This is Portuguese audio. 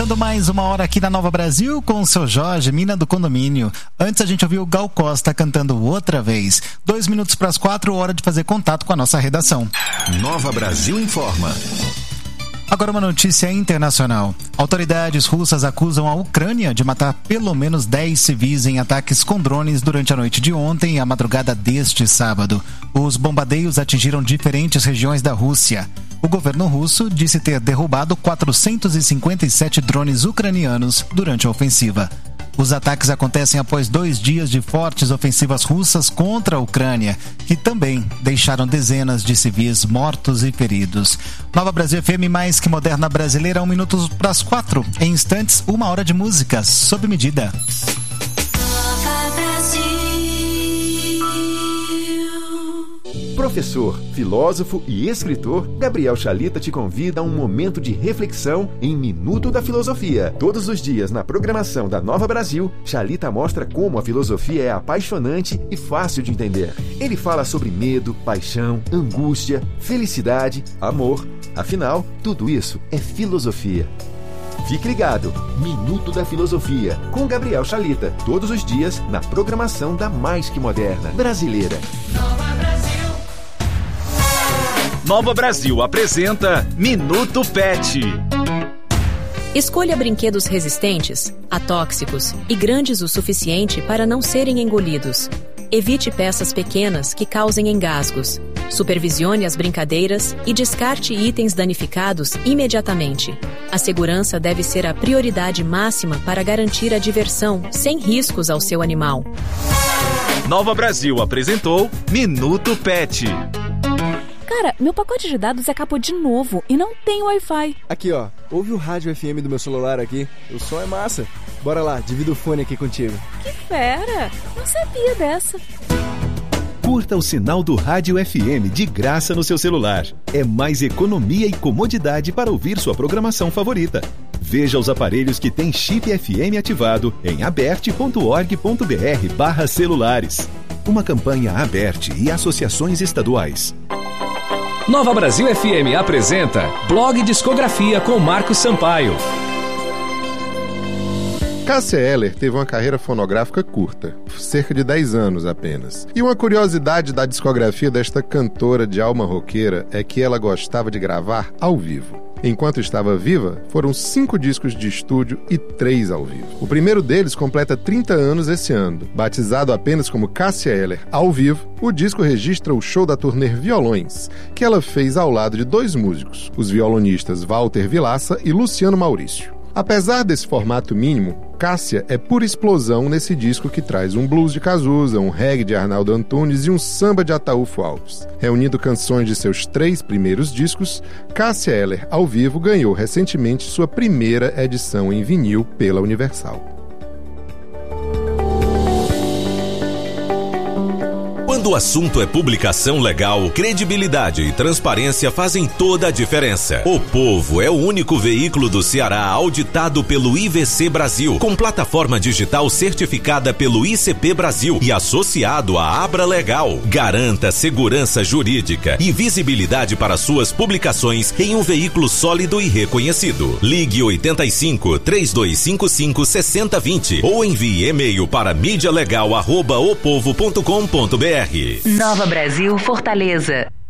Mais uma hora aqui na Nova Brasil com o seu Jorge, Mina do Condomínio. Antes a gente ouviu o Gal Costa cantando Outra Vez. 2 minutos para as 4, hora de fazer contato com a nossa redação. Nova Brasil informa. Agora uma notícia internacional. Autoridades russas acusam a Ucrânia de matar pelo menos 10 civis em ataques com drones durante a noite de ontem e a madrugada deste sábado. Os bombardeios atingiram diferentes regiões da Rússia. O governo russo disse ter derrubado 457 drones ucranianos durante a ofensiva. Os ataques acontecem após 2 dias de fortes ofensivas russas contra a Ucrânia, que também deixaram dezenas de civis mortos e feridos. Nova Brasil FM mais que moderna brasileira, 1 minuto para as 4. Em instantes, 1 hora de música sob medida. Professor, filósofo e escritor, Gabriel Chalita te convida a um momento de reflexão em Minuto da Filosofia. Todos os dias na programação da Nova Brasil, Chalita mostra como a filosofia é apaixonante e fácil de entender. Ele fala sobre medo, paixão, angústia, felicidade, amor. Afinal, tudo isso é filosofia. Fique ligado, Minuto da Filosofia, com Gabriel Chalita, todos os dias na programação da mais que moderna brasileira. Nova Brasil apresenta Minuto Pet. Escolha brinquedos resistentes, atóxicos e grandes o suficiente para não serem engolidos. Evite peças pequenas que causem engasgos. Supervisione as brincadeiras e descarte itens danificados imediatamente. A segurança deve ser a prioridade máxima para garantir a diversão sem riscos ao seu animal. Nova Brasil apresentou Minuto Pet. Cara, meu pacote de dados acabou de novo e não tem Wi-Fi. Aqui, ó. Ouve o rádio FM do meu celular aqui. O som é massa. Bora lá, divido o fone aqui contigo. Que fera! Não sabia dessa. Curta o sinal do Rádio FM de graça no seu celular. É mais economia e comodidade para ouvir sua programação favorita. Veja os aparelhos que têm chip FM ativado em aberte.org.br/celulares. Uma campanha Aberte e associações estaduais. Nova Brasil FM apresenta Blog Discografia com Marcos Sampaio. Cássia Eller teve uma carreira fonográfica curta, cerca de 10 anos apenas. E uma curiosidade da discografia desta cantora de alma roqueira é que ela gostava de gravar ao vivo. Enquanto estava viva, foram 5 discos de estúdio e 3 ao vivo. O primeiro deles completa 30 anos esse ano. Batizado apenas como Cássia Eller ao vivo, o disco registra o show da turnê Violões, que ela fez ao lado de 2 músicos, os violonistas Walter Vilaça e Luciano Maurício. Apesar desse formato mínimo, Cássia é pura explosão nesse disco que traz um blues de Cazuza, um reggae de Arnaldo Antunes e um samba de Ataúfo Alves. Reunindo canções de seus 3 primeiros discos, Cássia Eller, ao vivo, ganhou recentemente sua primeira edição em vinil pela Universal. Quando o assunto é publicação legal, credibilidade e transparência fazem toda a diferença. O Povo é o único veículo do Ceará auditado pelo IVC Brasil, com plataforma digital certificada pelo ICP Brasil e associado à Abra Legal. Garanta segurança jurídica e visibilidade para suas publicações em um veículo sólido e reconhecido. Ligue 85 3255 6020 ou envie e-mail para mídialegal@opovo.com.br. Nova Brasil Fortaleza.